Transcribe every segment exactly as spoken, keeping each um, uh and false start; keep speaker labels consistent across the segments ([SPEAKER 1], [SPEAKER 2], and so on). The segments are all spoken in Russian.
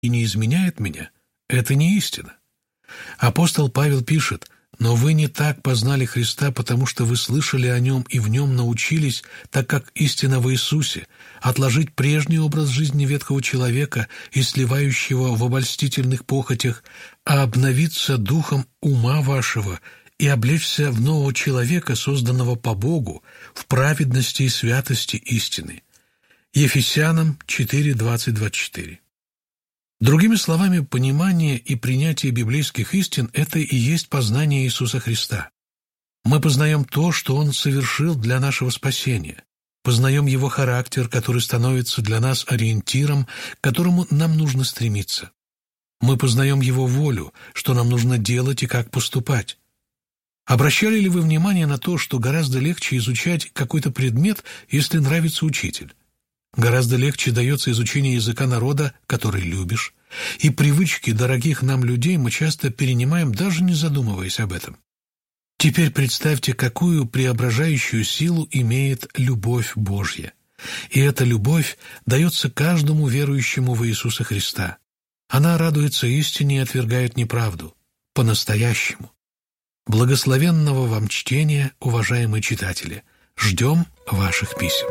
[SPEAKER 1] и не изменяет меня, это не истина. Апостол Павел пишет: «Но вы не так познали Христа, потому что вы слышали о Нем и в Нем научились, так как истина в Иисусе, отложить прежний образ жизни ветхого человека и сливающего в обольстительных похотях, а обновиться духом ума вашего и облечься в нового человека, созданного по Богу, в праведности и святости истины». Ефесянам четыре, двадцать, двадцать четыре. Другими словами, понимание и принятие библейских истин – это и есть познание Иисуса Христа. Мы познаем то, что Он совершил для нашего спасения, познаем Его характер, который становится для нас ориентиром, к которому нам нужно стремиться. Мы познаем Его волю, что нам нужно делать и как поступать. Обращали ли вы внимание на то, что гораздо легче изучать какой-то предмет, если нравится учитель? Гораздо легче дается изучение языка народа, который любишь, и привычки дорогих нам людей мы часто перенимаем, даже не задумываясь об этом. Теперь представьте, какую преображающую силу имеет любовь Божья. И эта любовь дается каждому верующему в Иисуса Христа. Она радуется истине и отвергает неправду. По-настоящему. Благословенного вам чтения, уважаемые читатели. Ждем ваших писем.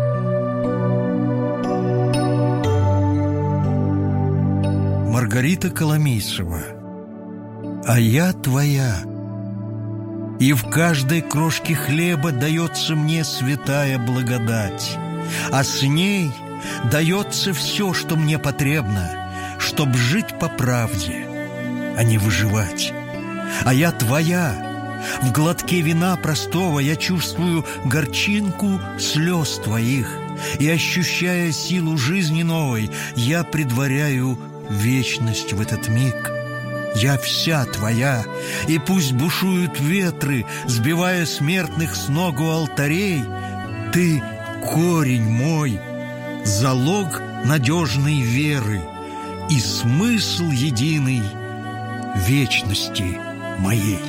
[SPEAKER 2] Маргарита Коломейцева. «А я твоя, и в каждой крошке хлеба дается мне святая благодать, а с ней дается все, что мне потребно, чтоб жить по правде, а не выживать. А я твоя, в глотке вина простого я чувствую горчинку слез твоих, и, ощущая силу жизни новой, я предваряю вечность в этот миг. Я вся твоя, и пусть бушуют ветры, сбивая смертных с ног у алтарей, ты — корень мой, залог надежной веры и смысл единый вечности моей».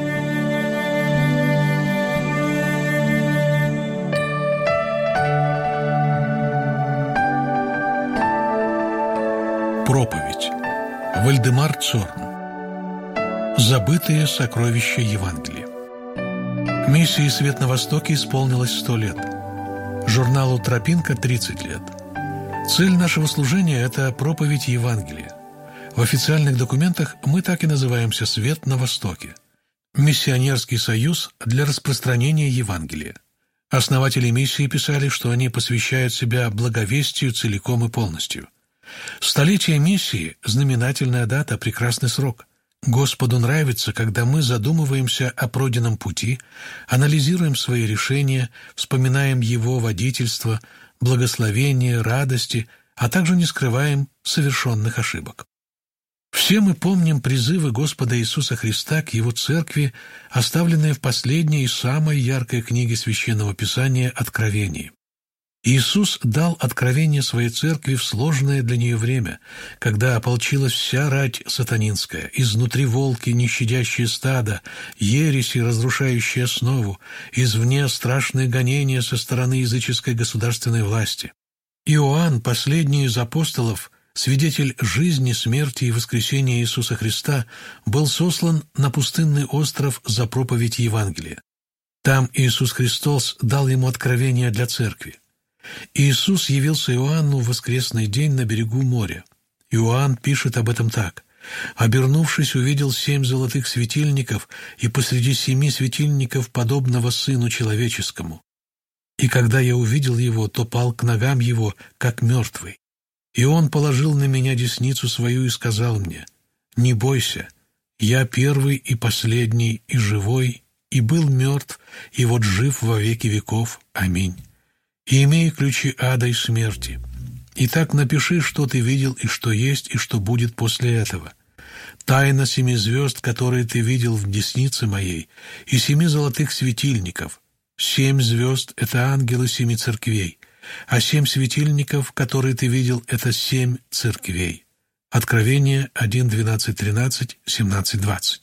[SPEAKER 1] Проповедь. Вальдемар Цорн. Забытые сокровища Евангелия. Миссии «Свет на Востоке» исполнилось сто лет. Журналу «Тропинка» тридцать лет. Цель нашего служения – это проповедь Евангелия. В официальных документах мы так и называемся «Свет на Востоке». Миссионерский союз для распространения Евангелия. Основатели миссии писали, что они посвящают себя благовестию целиком и полностью. Столетие миссии – знаменательная дата, прекрасный срок. Господу нравится, когда мы задумываемся о пройденном пути, анализируем свои решения, вспоминаем Его водительство, благословение, радости, а также не скрываем совершенных ошибок. Все мы помним призывы Господа Иисуса Христа к Его Церкви, оставленные в последней и самой яркой книге Священного Писания «Откровении». Иисус дал откровение своей церкви в сложное для нее время, когда ополчилась вся рать сатанинская, изнутри волки, не щадящие стада, ереси, разрушающие основу, извне страшные гонения со стороны языческой государственной власти. Иоанн, последний из апостолов, свидетель жизни, смерти и воскресения Иисуса Христа, был сослан на пустынный остров за проповедь Евангелия. Там Иисус Христос дал ему откровение для церкви. Иисус явился Иоанну в воскресный день на берегу моря. Иоанн пишет об этом так: «Обернувшись, увидел семь золотых светильников, и посреди семи светильников подобного Сыну Человеческому. И когда я увидел его, то пал к ногам его, как мертвый. И он положил на меня десницу свою и сказал мне: не бойся, я первый и последний и живой, и был мертв, и вот жив во веки веков. Аминь. И имею ключи ада и смерти. Итак, напиши, что ты видел, и что есть, и что будет после этого. Тайна семи звезд, которые ты видел в деснице моей, и семи золотых светильников. Семь звезд — это ангелы семи церквей, а семь светильников, которые ты видел, — это семь церквей». Откровение один, двенадцать, тринадцать, семнадцать, двадцать.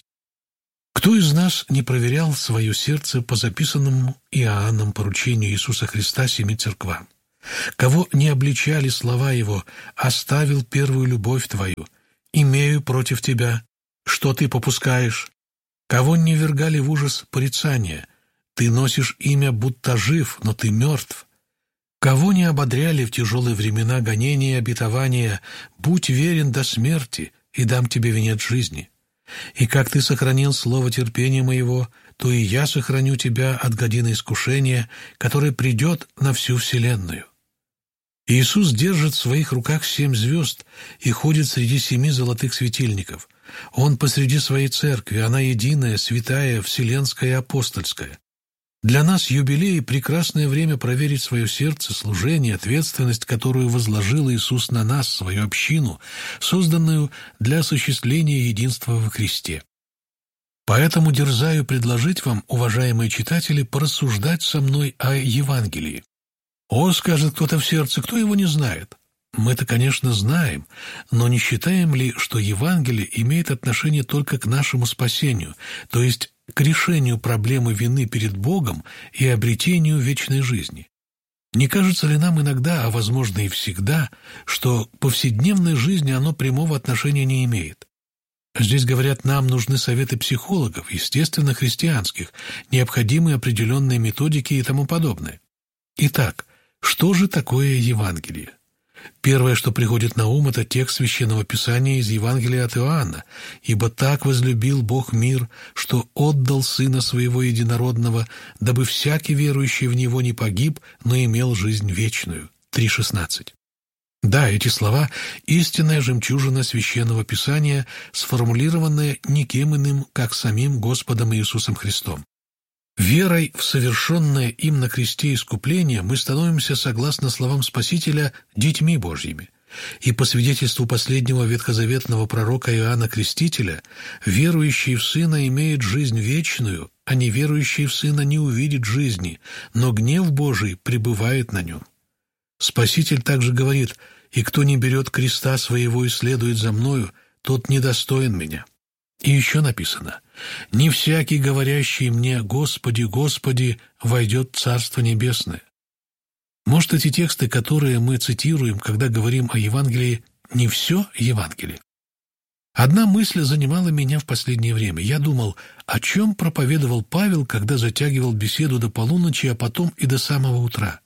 [SPEAKER 1] Кто из нас не проверял свое сердце по записанному Иоанном поручению Иисуса Христа семи церквам? Кого не обличали слова его, оставил первую любовь твою, имею против тебя, что ты попускаешь. Кого не ввергали в ужас порицания, ты носишь имя, будто жив, но ты мертв. Кого не ободряли в тяжелые времена гонения и обетования, будь верен до смерти, и дам тебе венец жизни. И как ты сохранил слово терпения моего, то и я сохраню тебя от годины искушения, которое придет на всю вселенную. Иисус держит в своих руках семь звезд и ходит среди семи золотых светильников. Он посреди своей церкви, она единая, святая, вселенская и апостольская. Для нас юбилей – прекрасное время проверить свое сердце, служение, ответственность, которую возложил Иисус на нас, свою общину, созданную для осуществления единства во Христе. Поэтому дерзаю предложить вам, уважаемые читатели, порассуждать со мной о Евангелии. «О, — скажет кто-то в сердце, — кто его не знает?» Мы-то, конечно, знаем, но не считаем ли, что Евангелие имеет отношение только к нашему спасению, то есть к решению проблемы вины перед Богом и обретению вечной жизни? Не кажется ли нам иногда, а возможно и всегда, что к повседневной жизни оно прямого отношения не имеет? Здесь, говорят, нам нужны советы психологов, естественно, христианских, необходимые определенные методики и тому подобное. Итак, что же такое Евангелие? Первое, что приходит на ум, это текст Священного Писания из Евангелия от Иоанна. «Ибо так возлюбил Бог мир, что отдал Сына Своего Единородного, дабы всякий верующий в Него не погиб, но имел жизнь вечную». три шестнадцать. Да, эти слова – истинная жемчужина Священного Писания, сформулированная никем иным, как самим Господом Иисусом Христом. Верой в совершенное им на кресте искупление мы становимся, согласно словам Спасителя, детьми Божьими. И по свидетельству последнего ветхозаветного пророка Иоанна Крестителя, верующий в Сына имеет жизнь вечную, а неверующий в Сына не увидит жизни, но гнев Божий пребывает на нем. Спаситель также говорит: «И кто не берет креста своего и следует за мною, тот недостоин меня». И еще написано: «Не всякий, говорящий мне: Господи, Господи, войдет в Царство Небесное». Может, эти тексты, которые мы цитируем, когда говорим о Евангелии, не все Евангелие? Одна мысль занимала меня в последнее время. Я думал, о чем проповедовал Павел, когда затягивал беседу до полуночи, а потом и до самого утра.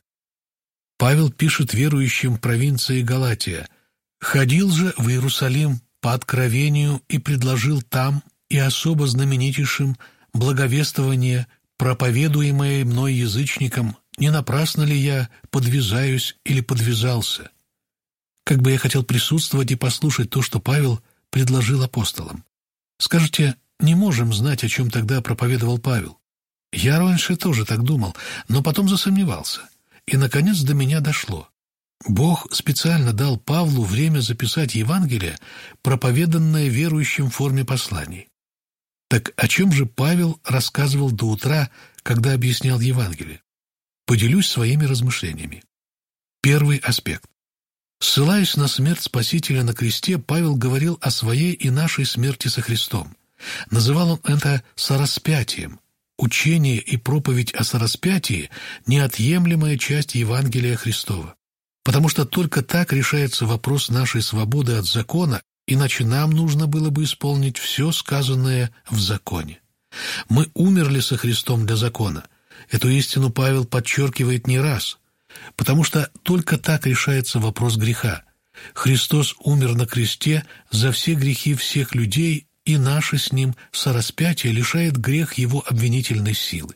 [SPEAKER 1] Павел пишет верующим провинции Галатия: «Ходил же в Иерусалим по откровению и предложил там и особо знаменитейшим благовествование, проповедуемое мной язычникам, не напрасно ли я подвязаюсь или подвязался?» Как бы я хотел присутствовать и послушать то, что Павел предложил апостолам. Скажете, не можем знать, о чем тогда проповедовал Павел. Я раньше тоже так думал, но потом засомневался. И, наконец, до меня дошло. Бог специально дал Павлу время записать Евангелие, проповеданное верующим в форме посланий. Так о чем же Павел рассказывал до утра, когда объяснял Евангелие? Поделюсь своими размышлениями. Первый аспект. Ссылаясь на смерть Спасителя на кресте, Павел говорил о своей и нашей смерти со Христом. Называл он это «сораспятием». Учение и проповедь о сораспятии – неотъемлемая часть Евангелия Христова. Потому что только так решается вопрос нашей свободы от закона, иначе нам нужно было бы исполнить все сказанное в законе. Мы умерли со Христом для закона. Эту истину Павел подчеркивает не раз, потому что только так решается вопрос греха. Христос умер на кресте за все грехи всех людей, и наше с Ним сораспятие лишает грех его обвинительной силы.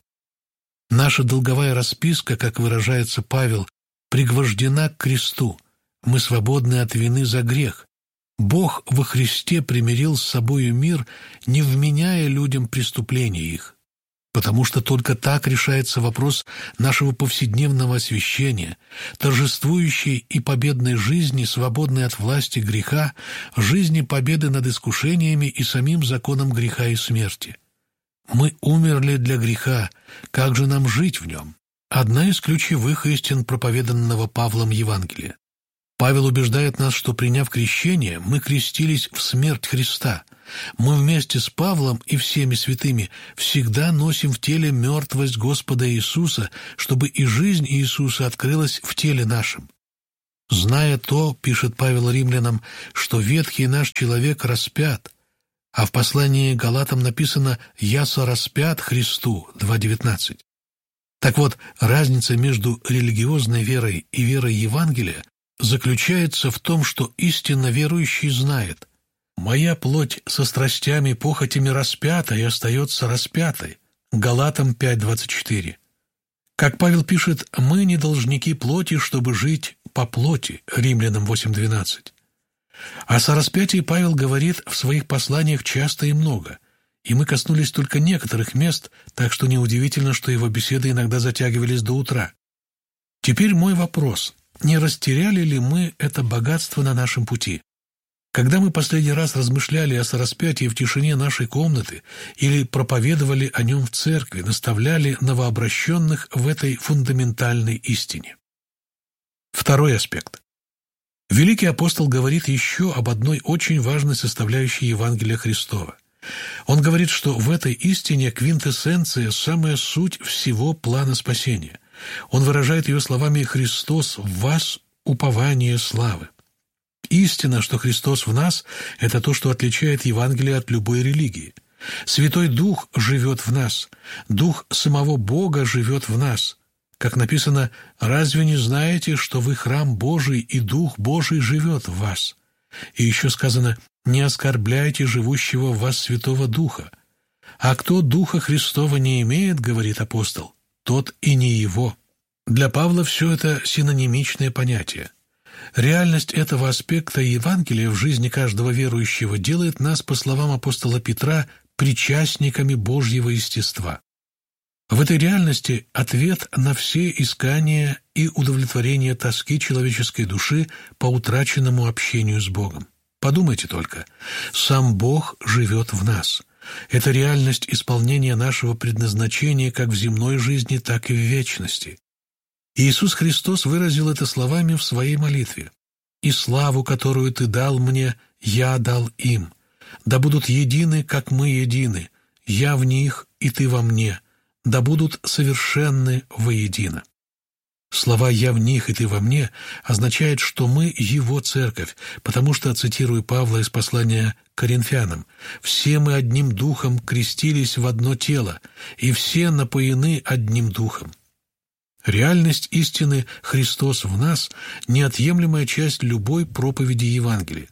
[SPEAKER 1] Наша долговая расписка, как выражается Павел, пригвождена к кресту. Мы свободны от вины за грех. Бог во Христе примирил с собою мир, не вменяя людям преступления их. Потому что только так решается вопрос нашего повседневного освящения, торжествующей и победной жизни, свободной от власти греха, жизни победы над искушениями и самим законом греха и смерти. Мы умерли для греха, как же нам жить в нем? Одна из ключевых истин проповеданного Павлом Евангелия. Павел убеждает нас, что, приняв крещение, мы крестились в смерть Христа, мы вместе с Павлом и всеми святыми всегда носим в теле мертвость Господа Иисуса, чтобы и жизнь Иисуса открылась в теле нашем. Зная то, пишет Павел римлянам, что ветхий наш человек распят, а в послании к Галатам написано «Я сораспят Христу» два девятнадцать. Так вот, разница между религиозной верой и верой Евангелия заключается в том, что истинно верующий знает: «Моя плоть со страстями, похотями распята и остается распятой» Галатам пять двадцать четыре. Как Павел пишет, мы не должники плоти, чтобы жить по плоти, Римлянам восемь двенадцать. О сораспятии Павел говорит в своих посланиях часто и много, и мы коснулись только некоторых мест, так что неудивительно, что его беседы иногда затягивались до утра. Теперь мой вопрос: не растеряли ли мы это богатство на нашем пути? Когда мы последний раз размышляли о сораспятии в тишине нашей комнаты или проповедовали о нем в церкви, наставляли новообращенных в этой фундаментальной истине? Второй аспект. Великий апостол говорит еще об одной очень важной составляющей Евангелия Христова. Он говорит, что в этой истине квинтэссенция, самая суть всего плана спасения. Он выражает ее словами «Христос в вас – упование славы». Истина, что Христос в нас – это то, что отличает Евангелие от любой религии. Святой Дух живет в нас, Дух самого Бога живет в нас. Как написано, «Разве не знаете, что вы храм Божий, и Дух Божий живет в вас?» И еще сказано, «Не оскорбляйте живущего в вас Святого Духа». А кто Духа Христова не имеет, говорит апостол, тот и не его. Для Павла все это синонимичные понятия. Реальность этого аспекта Евангелия в жизни каждого верующего делает нас, по словам апостола Петра, причастниками Божьего естества. В этой реальности ответ на все искания и удовлетворение тоски человеческой души по утраченному общению с Богом. Подумайте только, сам Бог живет в нас. Это реальность исполнения нашего предназначения как в земной жизни, так и в вечности. Иисус Христос выразил это словами в своей молитве. «И славу, которую Ты дал мне, я дал им. Да будут едины, как мы едины. Я в них, и Ты во мне. Да будут совершенны воедино». Слова «я в них, и ты во мне» означает, что мы Его церковь, потому что, цитирую Павла из послания к Коринфянам, «все мы одним духом крестились в одно тело, и все напоены одним духом». Реальность истины «Христос в нас» – неотъемлемая часть любой проповеди Евангелия.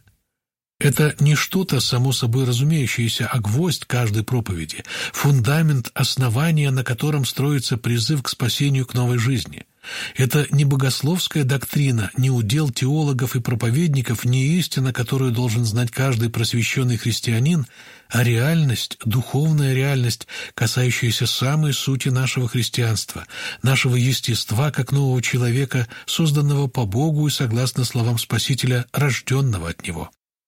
[SPEAKER 1] Это не что-то само собой разумеющееся, а гвоздь каждой проповеди, фундамент, основания, на котором строится призыв к спасению, к новой жизни. Это не богословская доктрина, не удел теологов и проповедников, не истина, которую должен знать каждый просвещенный христианин, а реальность, духовная реальность, касающаяся самой сути нашего христианства, нашего естества как нового человека, созданного по Богу и согласно словам Спасителя, рожденного от Него.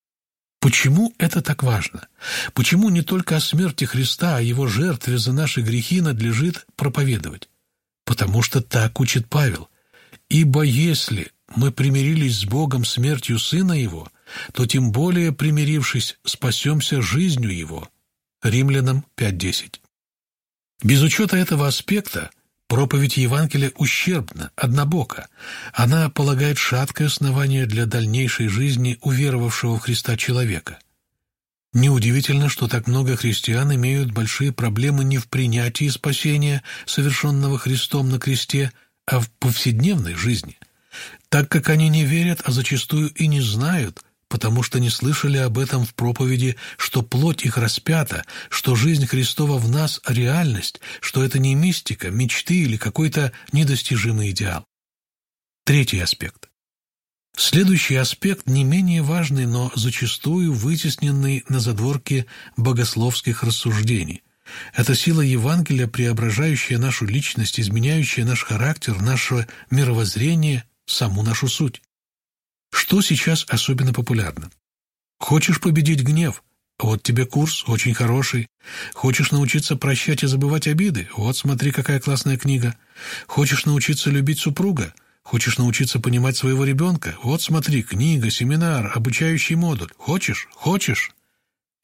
[SPEAKER 1] Почему это так важно? Почему не только о смерти Христа, а Его жертве за наши грехи надлежит проповедовать? Потому что так учит Павел. «Ибо если мы примирились с Богом смертью Сына Его, то тем более, примирившись, спасемся жизнью Его». Римлянам пять десять. Без учета этого аспекта проповедь Евангелия ущербна, однобока. Она полагает шаткое основание для дальнейшей жизни уверовавшего в Христа человека. Неудивительно, что так много христиан имеют большие проблемы не в принятии спасения, совершенного Христом на кресте, а в повседневной жизни, так как они не верят, а зачастую и не знают, потому что не слышали об этом в проповеди, что плоть их распята, что жизнь Христова в нас – реальность, что это не мистика, мечты или какой-то недостижимый идеал. Третий аспект. Следующий аспект не менее важный, но зачастую вытесненный на задворке богословских рассуждений. Это сила Евангелия, преображающая нашу личность, изменяющая наш характер, наше мировоззрение, саму нашу суть. Что сейчас особенно популярно? Хочешь победить гнев? Вот тебе курс, очень хороший. Хочешь научиться прощать и забывать обиды? Вот смотри, какая классная книга. Хочешь научиться любить супруга? Хочешь научиться понимать своего ребенка? Вот смотри, книга, семинар, обучающий модуль. Хочешь? Хочешь?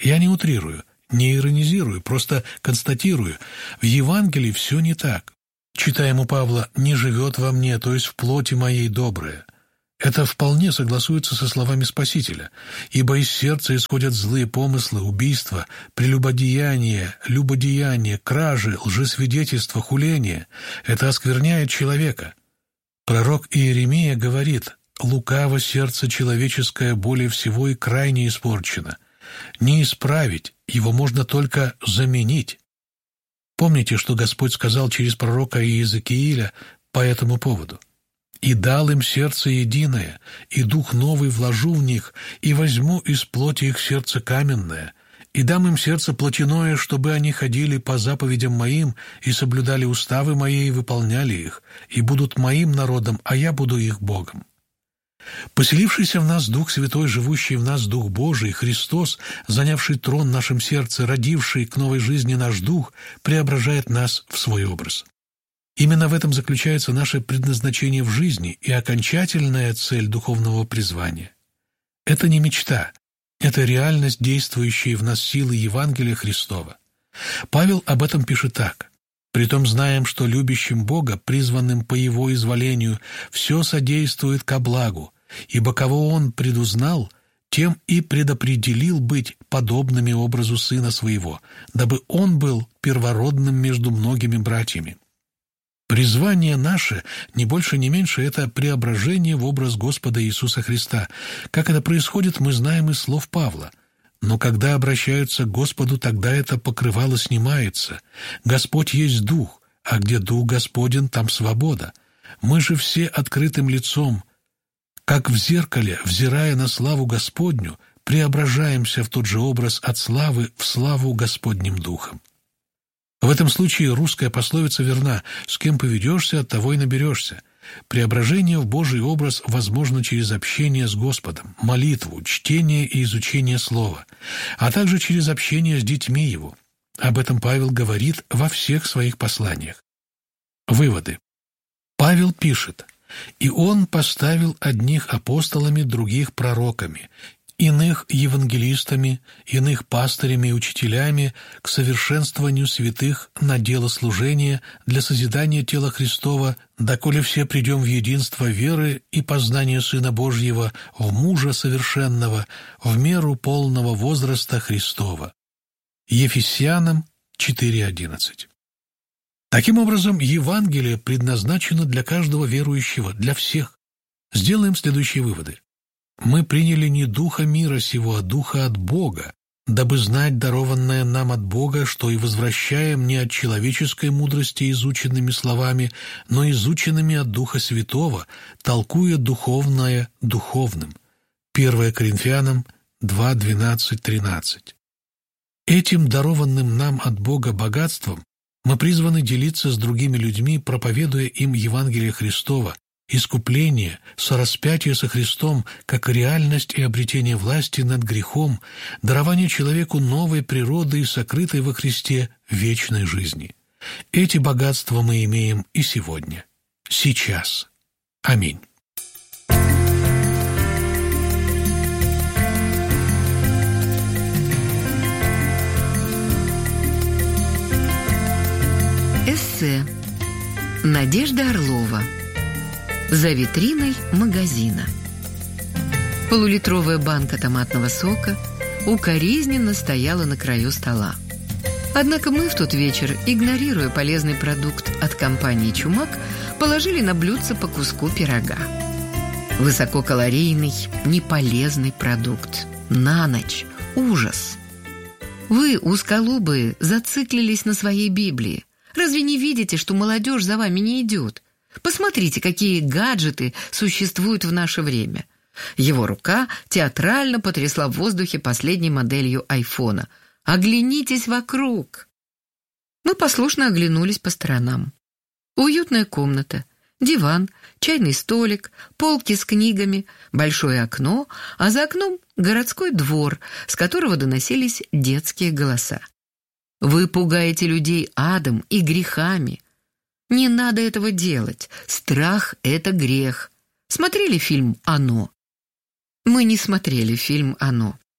[SPEAKER 1] Я не утрирую, не иронизирую, просто констатирую. В Евангелии все не так. Читаем у Павла «не живет во мне, то есть в плоти моей доброе». Это вполне согласуется со словами Спасителя. «Ибо из сердца исходят злые помыслы, убийства, прелюбодеяние, любодеяние, кражи, лжесвидетельство, хуление. Это оскверняет человека». Пророк Иеремия говорит: «Лукаво сердце человеческое более всего и крайне испорчено. Не исправить, его можно только заменить». Помните, что Господь сказал через пророка Иезекииля по этому поводу? «И дал им сердце единое, и дух новый вложу в них, и возьму из плоти их сердце каменное, и дам им сердце плотяное, чтобы они ходили по заповедям моим и соблюдали уставы мои и выполняли их, и будут моим народом, а я буду их Богом». Поселившийся в нас Дух Святой, живущий в нас Дух Божий, Христос, занявший трон в нашем сердце, родивший к новой жизни наш Дух, преображает нас в свой образ. Именно в этом заключается наше предназначение в жизни и окончательная цель духовного призвания. Это не мечта, это реальность, действующая в нас силы Евангелия Христова. Павел об этом пишет так: «Притом знаем, что любящим Бога, призванным по Его изволению, все содействует ко благу, ибо кого Он предузнал, тем и предопределил быть подобными образу Сына Своего, дабы Он был первородным между многими братьями». Призвание наше, не больше, не меньше, это преображение в образ Господа Иисуса Христа. Как это происходит, мы знаем из слов Павла. Но когда обращаются к Господу, тогда это покрывало снимается. Господь есть Дух, а где Дух Господень, там свобода. Мы же все открытым лицом, как в зеркале, взирая на славу Господню, преображаемся в тот же образ от славы в славу Господним Духом. В этом случае русская пословица верна: «С кем поведешься, от того и наберешься». Преображение в Божий образ возможно через общение с Господом, молитву, чтение и изучение Слова, а также через общение с детьми Его. Об этом Павел говорит во всех своих посланиях. Выводы. Павел пишет: «И он поставил одних апостолами, других пророками, иных евангелистами, иных пастырями и учителями к совершенствованию святых на дело служения для созидания тела Христова, доколе все придем в единство веры и познания Сына Божьего, в мужа совершенного, в меру полного возраста Христова». Ефесянам четыре одиннадцать. Таким образом, Евангелие предназначено для каждого верующего, для всех. Сделаем следующие выводы. Мы приняли не духа мира сего, а духа от Бога, дабы знать дарованное нам от Бога, что и возвращаем не от человеческой мудрости изученными словами, но изученными от Духа Святого, толкуя духовное духовным. первое Коринфянам два двенадцать тринадцать. Этим дарованным нам от Бога богатством мы призваны делиться с другими людьми, проповедуя им Евангелие Христова, искупление, сораспятие со Христом как реальность и обретение власти над грехом, дарование человеку новой природы и сокрытой во Христе вечной жизни. Эти богатства мы имеем и сегодня, сейчас. Аминь.
[SPEAKER 3] Эссе. Надежда Орлова. За витриной магазина. Полулитровая банка томатного сока укоризненно стояла на краю стола. Однако мы в тот вечер, игнорируя полезный продукт от компании «Чумак», положили на блюдце по куску пирога. Высококалорийный, неполезный продукт. На ночь. Ужас. Вы, узколобые, зациклились на своей Библии. Разве не видите, что молодежь за вами не идет? Посмотрите, какие гаджеты существуют в наше время. Его рука театрально потрясла в воздухе последней моделью айфона. Оглянитесь вокруг. Мы послушно оглянулись по сторонам. Уютная комната, диван, чайный столик, полки с книгами, большое окно, а за окном городской двор, с которого доносились детские голоса. Вы пугаете людей адом и грехами. Не надо этого делать. Страх — это грех. Смотрели фильм «Оно»? Мы не смотрели фильм «Оно».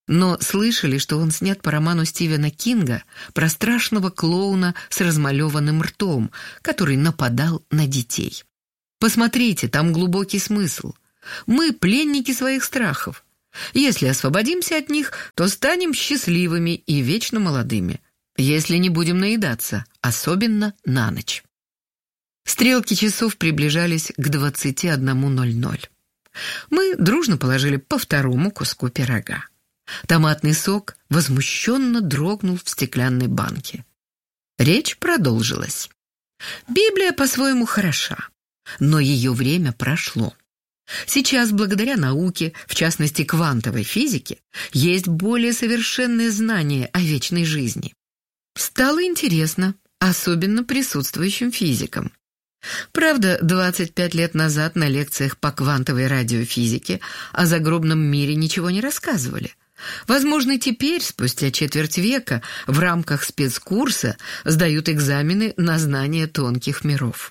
[SPEAKER 3] но слышали, что он снят по роману Стивена Кинга про страшного клоуна с размалеванным ртом, который нападал на детей. Посмотрите, там глубокий смысл. Мы пленники своих страхов. Если освободимся от них, то станем счастливыми и вечно молодыми, если не будем наедаться, особенно на ночь. Стрелки часов приближались к двадцати одному ноль ноль. Мы дружно положили по второму куску пирога. Томатный сок возмущенно дрогнул в стеклянной банке. Речь продолжилась. Библия по-своему хороша, но ее время прошло. Сейчас, благодаря науке, в частности квантовой физике, есть более совершенные знания о вечной жизни. Стало интересно, особенно присутствующим физикам. Правда, двадцать пять лет назад на лекциях по квантовой радиофизике о загробном мире ничего не рассказывали. Возможно, теперь, спустя четверть века, в рамках спецкурса сдают экзамены на знание тонких миров.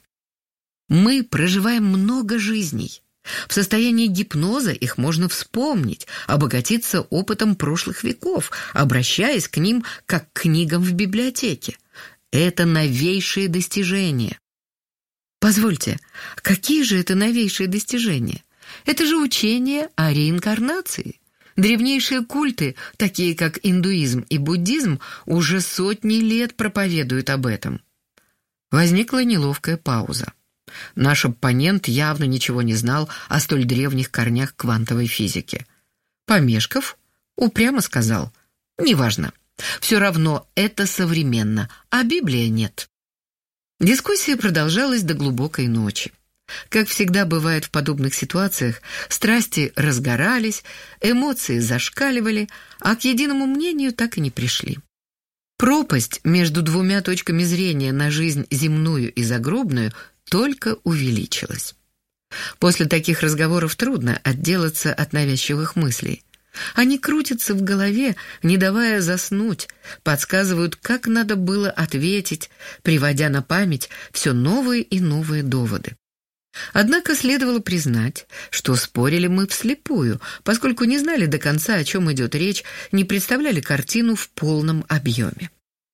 [SPEAKER 3] Мы проживаем много жизней. В состоянии гипноза их можно вспомнить, обогатиться опытом прошлых веков, обращаясь к ним как к книгам в библиотеке. Это новейшие достижения. Позвольте, какие же это новейшие достижения? Это же учение о реинкарнации. Древнейшие культы, такие как индуизм и буддизм, уже сотни лет проповедуют об этом. Возникла неловкая пауза. Наш оппонент явно ничего не знал о столь древних корнях квантовой физики. Помешков, упрямо сказал: «Неважно, все равно это современно, а Библия нет». Дискуссия продолжалась до глубокой ночи. Как всегда бывает в подобных ситуациях, страсти разгорались, эмоции зашкаливали, а к единому мнению так и не пришли. Пропасть между двумя точками зрения на жизнь земную и загробную только увеличилась. После таких разговоров трудно отделаться от навязчивых мыслей. Они крутятся в голове, не давая заснуть, подсказывают, как надо было ответить, приводя на память все новые и новые доводы. Однако следовало признать, что спорили мы вслепую, поскольку не знали до конца, о чем идет речь, не представляли картину в полном объеме.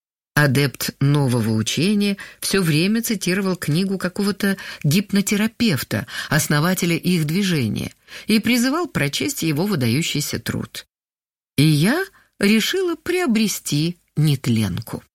[SPEAKER 3] Адепт нового учения все время цитировал книгу какого-то гипнотерапевта, основателя их движения, и призывал прочесть его выдающийся труд. И я решила приобрести нетленку.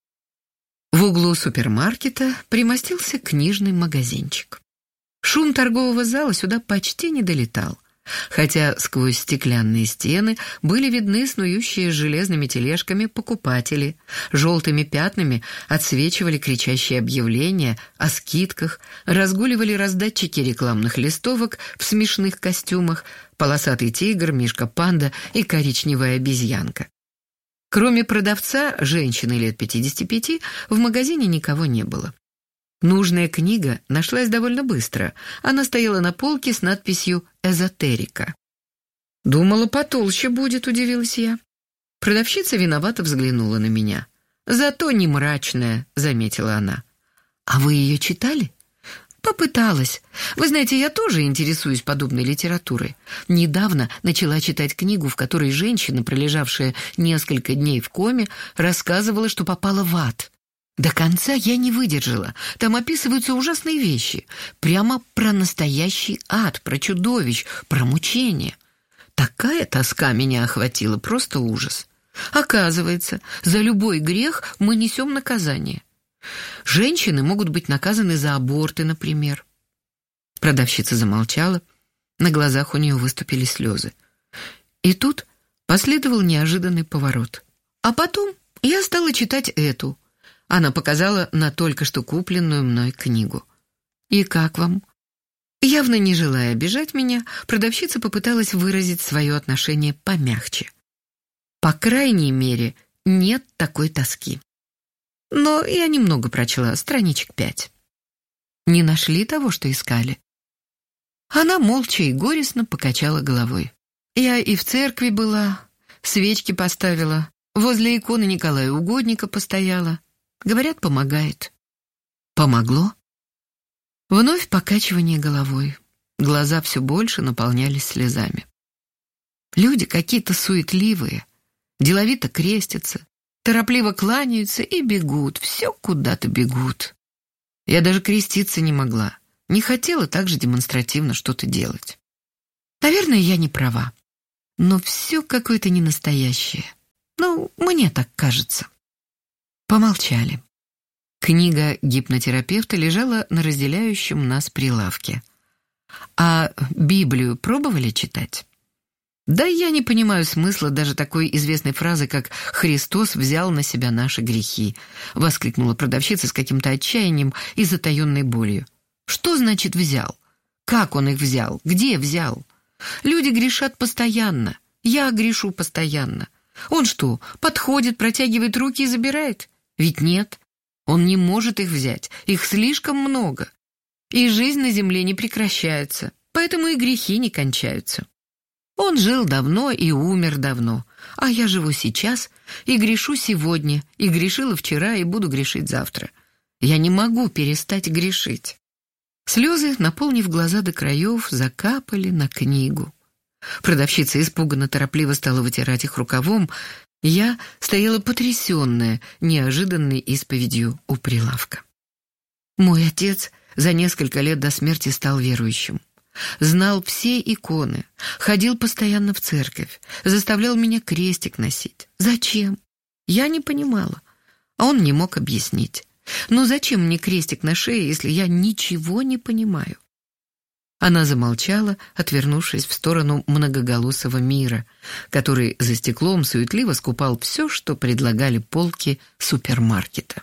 [SPEAKER 3] В углу супермаркета примостился книжный магазинчик. Шум торгового зала сюда почти не долетал, хотя сквозь стеклянные стены были видны снующие с железными тележками покупатели, желтыми пятнами отсвечивали кричащие объявления о скидках, разгуливали раздатчики рекламных листовок в смешных костюмах, полосатый тигр, мишка-панда и коричневая обезьянка. Кроме продавца, женщины лет пятидесяти пяти, в магазине никого не было. Нужная книга нашлась довольно быстро. Она стояла на полке с надписью «Эзотерика». «Думала, потолще будет», — удивилась я. Продавщица виновато взглянула на меня. «Зато не мрачная», — заметила она. «А вы ее читали?» «Попыталась. Вы знаете, я тоже интересуюсь подобной литературой. Недавно начала читать книгу, в которой женщина, пролежавшая несколько дней в коме, рассказывала, что попала в ад. До конца я не выдержала. Там описываются ужасные вещи. Прямо про настоящий ад, про чудовищ, про мучения. Такая тоска меня охватила, просто ужас. Оказывается, за любой грех мы несем наказание. Женщины могут быть наказаны за аборты, например». Продавщица замолчала. На глазах у нее выступили слезы. И тут последовал неожиданный поворот. А потом я стала читать эту. Она показала на только что купленную мной книгу. «И как вам?» Явно не желая обижать меня, продавщица попыталась выразить свое отношение помягче. «По крайней мере, нет такой тоски». Но я немного прочла, страничек пять. «Не нашли того, что искали?» Она молча и горестно покачала головой. «Я и в церкви была, свечки поставила, возле иконы Николая Угодника постояла. Говорят, помогает». «Помогло?» Вновь покачивание головой. Глаза все больше наполнялись слезами. «Люди какие-то суетливые. деловито крестятся, торопливо кланяются и бегут, все куда-то бегут. Я даже креститься не могла, не хотела так же демонстративно что-то делать. Наверное, я не права, но все какое-то ненастоящее. Ну, мне так кажется. Помолчали. Книга гипнотерапевта лежала на разделяющем нас прилавке. А Библию пробовали читать? Да я не понимаю смысла даже такой известной фразы, как «Христос взял на себя наши грехи», воскликнула продавщица с каким-то отчаянием и затаенной болью. Что значит «взял»? Как он их взял? Где взял? Люди грешат постоянно. Я грешу постоянно. Он что, подходит, протягивает руки и забирает? Ведь нет. Он не может их взять. Их слишком много. И жизнь на земле не прекращается. Поэтому и грехи не кончаются. Он жил давно и умер давно. А я живу сейчас и грешу сегодня, и грешила вчера, и буду грешить завтра. Я не могу перестать грешить. Слезы, наполнив глаза до краев, закапали на книгу. Продавщица испуганно торопливо стала вытирать их рукавом. Я стояла потрясенная неожиданной исповедью у прилавка. Мой отец за несколько лет до смерти стал верующим. Знал все иконы, ходил постоянно в церковь, заставлял меня крестик носить. Зачем? Я не понимала, а он не мог объяснить. Но зачем мне крестик на шее, если я ничего не понимаю? Она замолчала, отвернувшись в сторону многоголосого мира, который за стеклом суетливо скупал все, что предлагали полки супермаркета.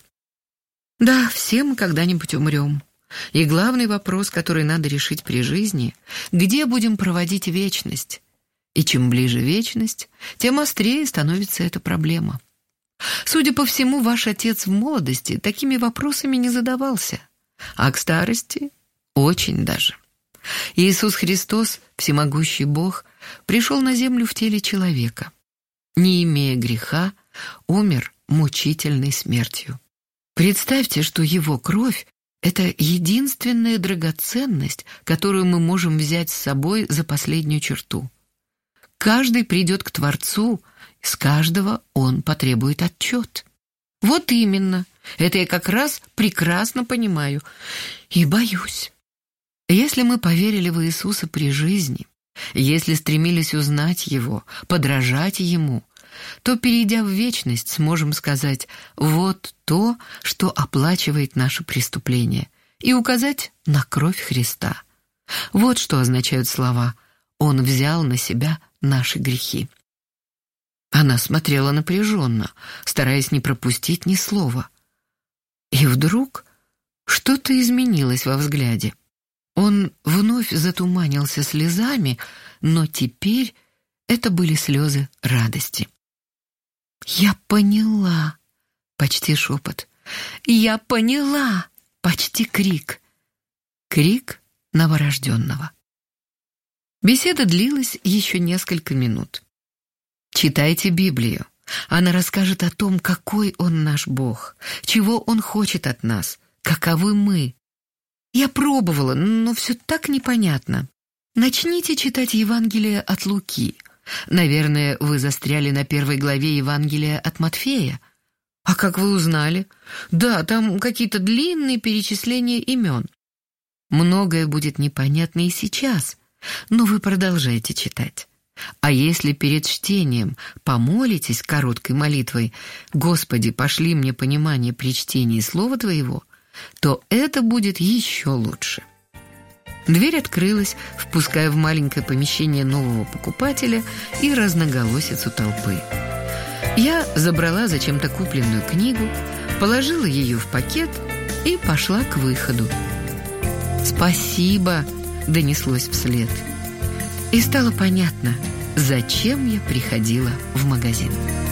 [SPEAKER 3] Да, все мы когда-нибудь умрем. И главный вопрос, который надо решить при жизни, где будем проводить вечность? И чем ближе вечность, тем острее становится эта проблема. Судя по всему, ваш отец в молодости такими вопросами не задавался, а к старости очень даже. Иисус Христос, всемогущий Бог, пришел на землю в теле человека. Не имея греха, умер мучительной смертью. Представьте, что его кровь — это единственная драгоценность, которую мы можем взять с собой за последнюю черту. Каждый придет к Творцу, с каждого он потребует отчет. Вот именно, это я как раз прекрасно понимаю и боюсь. Если мы поверили в Иисуса при жизни, если стремились узнать Его, подражать Ему, то, перейдя в вечность, сможем сказать «вот то, что оплачивает наше преступление», и указать на кровь Христа. Вот что означают слова «Он взял на себя наши грехи». Она смотрела напряженно, стараясь не пропустить ни слова. И вдруг что-то изменилось во взгляде. Он вновь затуманился слезами, но теперь это были слезы радости. «Я поняла!» — почти шепот. «Я поняла!» — почти крик. Крик новорожденного. Беседа длилась еще несколько минут. Читайте Библию. Она расскажет о том, какой Он наш Бог, чего Он хочет от нас, каковы мы. Я пробовала, но все так непонятно. Начните читать Евангелие от Луки. Наверное, вы застряли на первой главе Евангелия от Матфея. А как вы узнали? Да, там какие-то длинные перечисления имен. Многое будет непонятно и сейчас, но вы продолжайте читать. А если перед чтением помолитесь короткой молитвой «Господи, пошли мне понимание при чтении Слова Твоего», то это будет еще лучше. Дверь открылась, впуская в маленькое помещение нового покупателя и разноголосицу толпы. Я забрала зачем-то купленную книгу, положила ее в пакет и пошла к выходу. «Спасибо!» — донеслось вслед. И стало понятно, зачем я приходила в магазин.